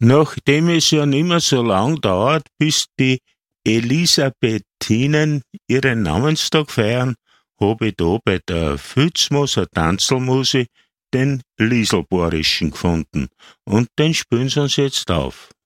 Nachdem es ja nimmer so lang dauert, bis die Elisabethinen ihren Namenstag feiern, hab ich da bei der Pfützmoser Tanzelmuse den Lieselbohrischen gefunden. Und den spielen sie uns jetzt auf.